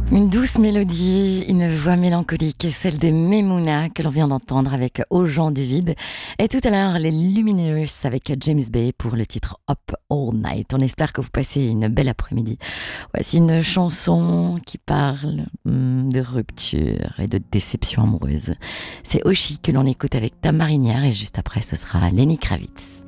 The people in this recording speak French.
Une douce mélodie, une voix mélancolique, celle de Memouna que l'on vient d'entendre avec Aux gens du vide. Et tout à l'heure, les Lumineers avec James Bay pour le titre Up All Night. On espère que vous passez une belle après-midi. Voici une chanson qui parle de rupture et de déception amoureuse. C'est Oshi que l'on écoute avec Ta Marinière et juste après ce sera Lenny Kravitz.